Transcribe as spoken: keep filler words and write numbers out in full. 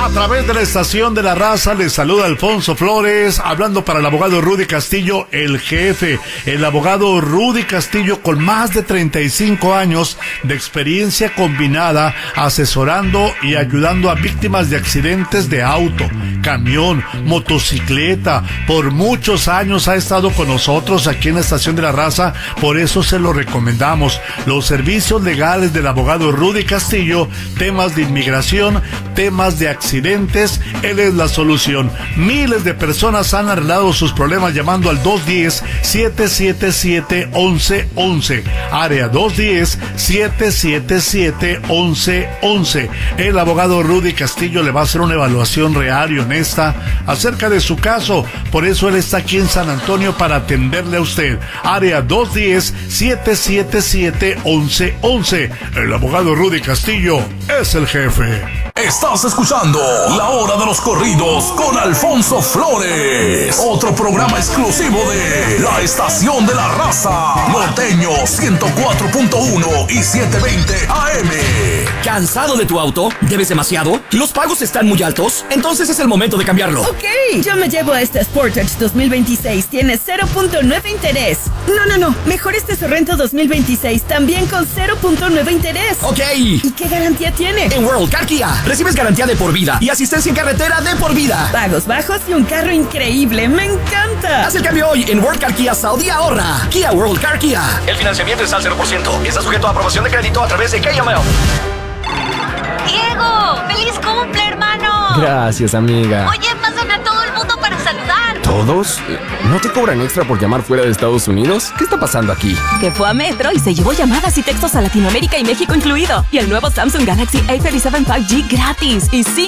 A través de la estación de la raza les saluda Alfonso Flores, hablando para el abogado Rudy Castillo, el jefe. El abogado Rudy Castillo, con más de treinta y cinco años de experiencia combinada, asesorando y ayudando a víctimas de accidentes de auto, camión, motocicleta. Por muchos años ha estado con nosotros aquí en la estación de la raza, por eso se lo recomendamos. Los servicios legales del abogado Rudy Castillo, temas de inmigración, temas de accidentes, él es la solución. Miles de personas han arreglado sus problemas llamando al dos uno cero, siete siete siete, once once. Área dos uno cero, siete siete siete, once once. El abogado Rudy Castillo le va a hacer una evaluación real y honesta acerca de su caso. Por eso él está aquí en San Antonio para atenderle a usted. Área dos uno cero, siete siete siete, once once. El abogado Rudy Castillo es el jefe. Estás escuchando La Hora de los Corridos con Alfonso Flores, otro programa exclusivo de la Estación de la Raza, Norteño ciento cuatro punto uno y setecientos veinte A M. ¿Cansado de tu auto? ¿Debes demasiado? ¿Los pagos están muy altos? Entonces es el momento de cambiarlo. Ok, yo me llevo a este Sportage dos mil veintiséis, tiene cero punto nueve interés. No, no, no, mejor este Sorrento dos mil veintiséis, también con cero punto nueve interés. Ok. ¿Y qué garantía tiene? En World Car Kia recibes garantía de por vida y asistencia en carretera de por vida. Pagos bajos y un carro increíble, me encanta. Haz el cambio hoy en World Car Kia Saudi, ahorra. Kia World Car Kia. El financiamiento es al cero por ciento. Está sujeto a aprobación de crédito a través de K M L. ¡Diego! ¡Feliz cumple, hermano! Gracias, amiga. Oye, pasan a todo el mundo para saludar. ¿Todos? ¿No te cobran extra por llamar fuera de Estados Unidos? ¿Qué está pasando aquí? Que fue a Metro y se llevó llamadas y textos a Latinoamérica y México incluido. Y el nuevo Samsung Galaxy A treinta y siete cinco G gratis. Y sí,